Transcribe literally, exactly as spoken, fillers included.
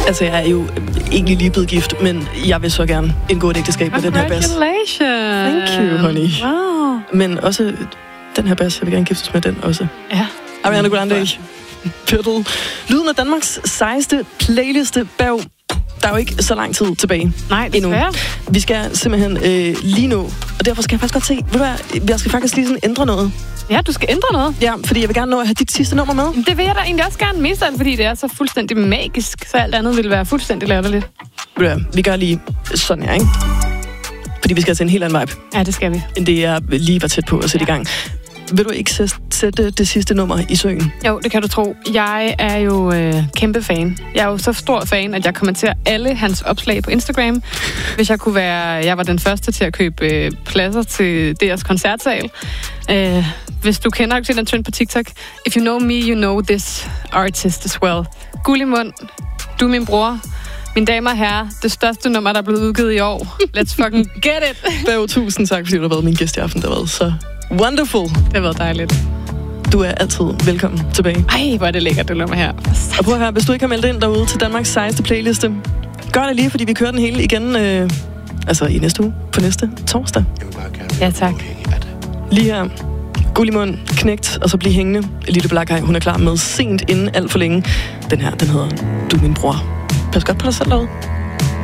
Altså, jeg er jo egentlig lige blevet gift, men jeg vil så gerne indgå et ægteskab med den her bas. Congratulations! Thank you, honey. Wow. Men også den her bas, jeg vil gerne giftes med den også. Ja. Ariana Grande. Fiddle. Lyden af Danmarks sejeste playliste bag. Der er jo ikke så lang tid tilbage. Nej, desværre. Vi skal simpelthen øh, lige nu, og derfor skal jeg faktisk godt se, ved du hvad, jeg skal faktisk lige sådan ændre noget. Ja, du skal ændre noget. Ja, fordi jeg vil gerne nå at have dit sidste nummer med. Det vil jeg da egentlig også gerne, mest af alt, fordi det er så fuldstændig magisk, så alt andet vil være fuldstændig latterligt. Ved du hvad, vi gør lige sådan her, ikke? Fordi vi skal til en helt anden vibe. Ja, det skal vi. End det, jeg lige var tæt på at sætte ja. i gang. Vil du ikke sætte det sidste nummer i søen? Jo, det kan du tro. Jeg er jo øh, kæmpe fan. Jeg er jo så stor fan, at jeg kommenterer alle hans opslag på Instagram. Hvis jeg kunne være... Jeg var den første til at købe øh, pladser til deres koncertsal. Øh, hvis du kender til den trend på TikTok. If you know me, you know this artist as well. Gullimund, du er min bror. Mine damer og herrer, det største nummer, der er blevet udgivet i år. Let's fucking get it! Bag, tusind tak, fordi du har været min gæst i aften. Det har været så wonderful. Det har været dejligt. Du er altid velkommen tilbage. Ej, hvor er det lækkert, det nummer her. Og prøv at høre, hvis du ikke har meldt ind derude til Danmarks sejeste playliste, gør det lige, fordi vi kører den hele igen, øh, altså i næste uge, på næste torsdag. Ja, tak. Lige her, Gullimund, Knægt, og så blive hængende. Lille Blakhaj, hun er klar med sent inden alt for længe. Den her, den hedder Du er min bror. Pas godt på dig selv derude.